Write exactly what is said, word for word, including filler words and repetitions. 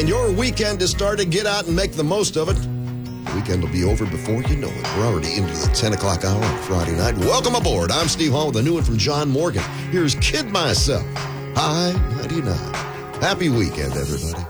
nine. Your weekend has started. Get out and make the most of it. The weekend will be over before you know it. We're already into the ten o'clock hour on Friday night. Welcome aboard. I'm Steve Hall with a new one from John Morgan. Here's Kid Myself. High ninety-nine. Happy weekend, everybody.